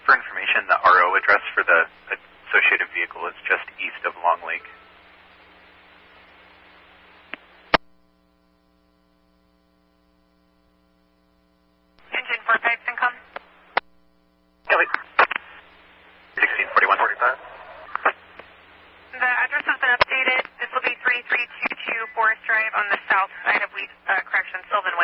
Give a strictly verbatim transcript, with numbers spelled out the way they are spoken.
for information, the R O address for the associated vehicle is just east of Long Lake. Engine four five, Syncom. Kelly. sixteen forty-one. forty-five. The address has been updated. This will be three three two two Forest Drive on the south side of Wheat, uh, correction, Sylvan Way.